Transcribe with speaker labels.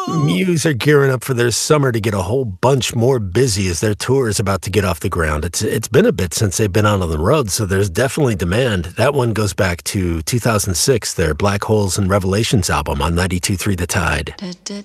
Speaker 1: Muse are gearing up for their summer to get a whole bunch more busy as their tour is about to get off the ground. It's been a bit since they've been out on the road, so there's definitely demand. That one goes back to 2006, their Black Holes and Revelations album on 92.3 The Tide.